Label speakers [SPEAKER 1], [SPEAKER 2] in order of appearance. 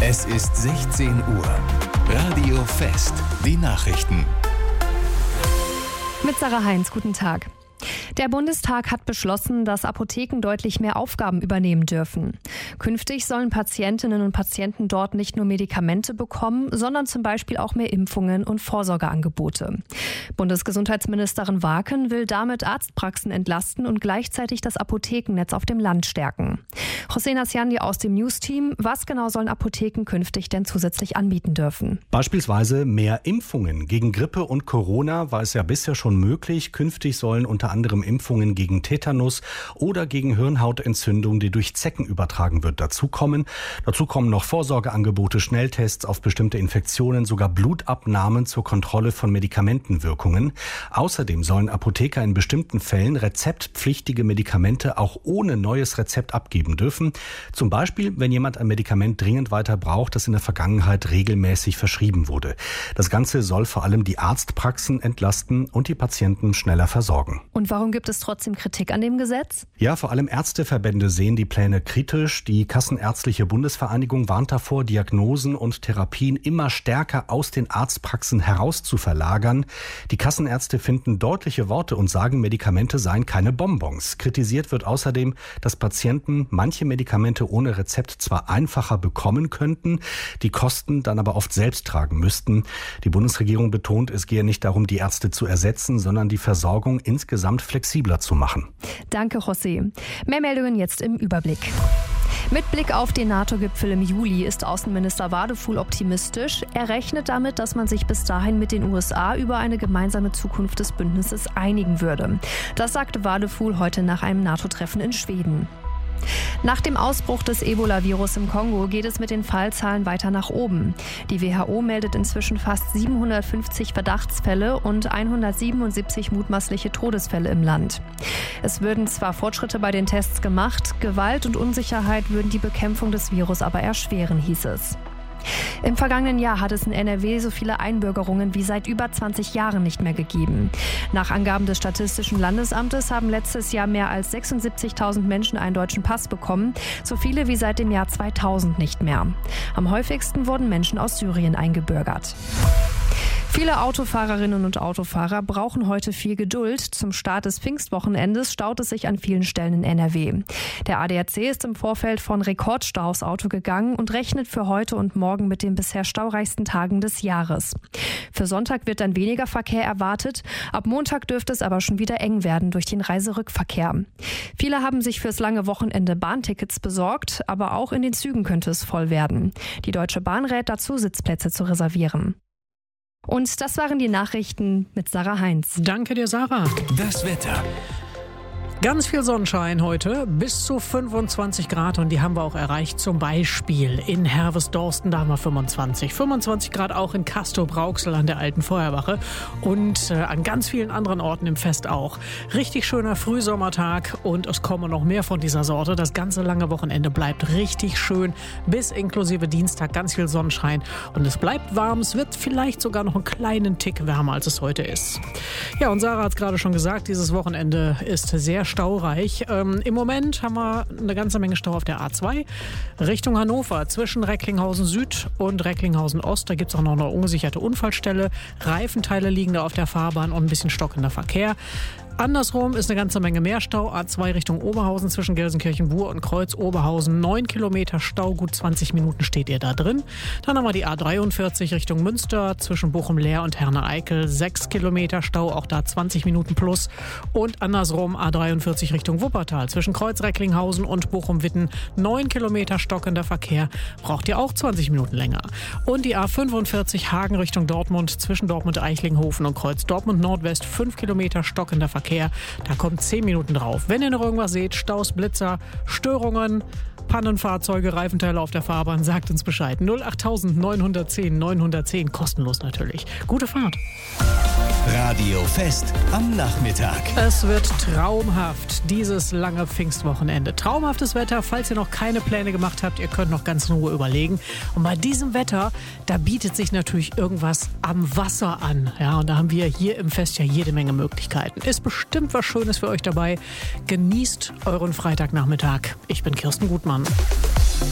[SPEAKER 1] Es ist 16 Uhr. Radio Fest. Die Nachrichten.
[SPEAKER 2] Mit Sarah Heinz, guten Tag. Der Bundestag hat beschlossen, dass Apotheken deutlich mehr Aufgaben übernehmen dürfen. Künftig sollen Patientinnen und Patienten dort nicht nur Medikamente bekommen, sondern zum Beispiel auch mehr Impfungen und Vorsorgeangebote. Bundesgesundheitsministerin Waken will damit Arztpraxen entlasten und gleichzeitig das Apothekennetz auf dem Land stärken. Hossein Asjani aus dem News-Team: Was genau sollen Apotheken künftig denn zusätzlich anbieten dürfen?
[SPEAKER 3] Beispielsweise mehr Impfungen. Gegen Grippe und Corona war es ja bisher schon möglich. Künftig sollen unter anderem Impfungen gegen Tetanus oder gegen Hirnhautentzündung, die durch Zecken übertragen wird, dazukommen. Dazu kommen noch Vorsorgeangebote, Schnelltests auf bestimmte Infektionen, sogar Blutabnahmen zur Kontrolle von Medikamentenwirkungen. Außerdem sollen Apotheker in bestimmten Fällen rezeptpflichtige Medikamente auch ohne neues Rezept abgeben dürfen. Zum Beispiel, wenn jemand ein Medikament dringend weiter braucht, das in der Vergangenheit regelmäßig verschrieben wurde. Das Ganze soll vor allem die Arztpraxen entlasten und die Patienten schneller versorgen.
[SPEAKER 2] Und warum gibt es trotzdem Kritik an dem Gesetz?
[SPEAKER 3] Ja, vor allem Ärzteverbände sehen die Pläne kritisch. Die Kassenärztliche Bundesvereinigung warnt davor, Diagnosen und Therapien immer stärker aus den Arztpraxen heraus zu verlagern. Die Kassenärzte finden deutliche Worte und sagen, Medikamente seien keine Bonbons. Kritisiert wird außerdem, dass Patienten manche Medikamente ohne Rezept zwar einfacher bekommen könnten, die Kosten dann aber oft selbst tragen müssten. Die Bundesregierung betont, es gehe nicht darum, die Ärzte zu ersetzen, sondern die Versorgung insgesamt flexibler zu machen.
[SPEAKER 2] Danke, José. Mehr Meldungen jetzt im Überblick. Mit Blick auf den NATO-Gipfel im Juli ist Außenminister Wadefuhl optimistisch. Er rechnet damit, dass man sich bis dahin mit den USA über eine gemeinsame Zukunft des Bündnisses einigen würde. Das sagte Wadefuhl heute nach einem NATO-Treffen in Schweden. Nach dem Ausbruch des Ebola-Virus im Kongo geht es mit den Fallzahlen weiter nach oben. Die WHO meldet inzwischen fast 750 Verdachtsfälle und 177 mutmaßliche Todesfälle im Land. Es würden zwar Fortschritte bei den Tests gemacht, Gewalt und Unsicherheit würden die Bekämpfung des Virus aber erschweren, hieß es. Im vergangenen Jahr hat es in NRW so viele Einbürgerungen wie seit über 20 Jahren nicht mehr gegeben. Nach Angaben des Statistischen Landesamtes haben letztes Jahr mehr als 76.000 Menschen einen deutschen Pass bekommen, so viele wie seit dem Jahr 2000 nicht mehr. Am häufigsten wurden Menschen aus Syrien eingebürgert. Viele Autofahrerinnen und Autofahrer brauchen heute viel Geduld. Zum Start des Pfingstwochenendes staut es sich an vielen Stellen in NRW. Der ADAC ist im Vorfeld von Rekordstau aufs Auto gegangen und rechnet für heute und morgen mit den bisher staureichsten Tagen des Jahres. Für Sonntag wird dann weniger Verkehr erwartet. Ab Montag dürfte es aber schon wieder eng werden durch den Reiserückverkehr. Viele haben sich fürs lange Wochenende Bahntickets besorgt, aber auch in den Zügen könnte es voll werden. Die Deutsche Bahn rät dazu, Sitzplätze zu reservieren. Und das waren die Nachrichten mit Sarah Heinz.
[SPEAKER 4] Danke dir, Sarah.
[SPEAKER 1] Das Wetter.
[SPEAKER 4] Ganz viel Sonnenschein heute, bis zu 25 Grad und die haben wir auch erreicht. Zum Beispiel in Herwesdorsten, da haben wir 25 Grad auch in Castrop-Rauxel an der alten Feuerwache und an ganz vielen anderen Orten im Fest auch. Richtig schöner Frühsommertag und es kommen noch mehr von dieser Sorte. Das ganze lange Wochenende bleibt richtig schön, bis inklusive Dienstag ganz viel Sonnenschein und es bleibt warm. Es wird vielleicht sogar noch einen kleinen Tick wärmer, als es heute ist. Ja, und Sarah hat es gerade schon gesagt, dieses Wochenende ist sehr staureich. Im Moment haben wir eine ganze Menge Stau auf der A2 Richtung Hannover zwischen Recklinghausen Süd und Recklinghausen Ost. Da gibt es auch noch eine ungesicherte Unfallstelle. Reifenteile liegen da auf der Fahrbahn und ein bisschen stockender Verkehr. Andersrum ist eine ganze Menge mehr Stau. A2 Richtung Oberhausen zwischen Gelsenkirchen-Bur und Kreuz-Oberhausen. 9 Kilometer Stau, gut 20 Minuten steht ihr da drin. Dann haben wir die A43 Richtung Münster zwischen Bochum-Leer und Herne-Eickel. 6 Kilometer Stau, auch da 20 Minuten plus. Und andersrum A43 Richtung Wuppertal zwischen Kreuz-Recklinghausen und Bochum-Witten. 9 Kilometer stockender Verkehr, braucht ihr auch 20 Minuten länger. Und die A45 Hagen Richtung Dortmund zwischen Dortmund-Eichlinghofen und Kreuz-Dortmund-Nordwest. 5 Kilometer stockender Verkehr. Da kommt 10 Minuten drauf. Wenn ihr noch irgendwas seht, Staus, Blitzer, Störungen, Pannenfahrzeuge, Reifenteile auf der Fahrbahn, sagt uns Bescheid. 08000 910 910, kostenlos natürlich. Gute Fahrt.
[SPEAKER 1] Radio Fest am Nachmittag.
[SPEAKER 4] Es wird traumhaft, dieses lange Pfingstwochenende. Traumhaftes Wetter, falls ihr noch keine Pläne gemacht habt, ihr könnt noch ganz in Ruhe überlegen. Und bei diesem Wetter, da bietet sich natürlich irgendwas am Wasser an. Ja, und da haben wir hier im Fest ja jede Menge Möglichkeiten. Ist bestimmt was Schönes für euch dabei. Genießt euren Freitagnachmittag. Ich bin Kirsten Gutmann.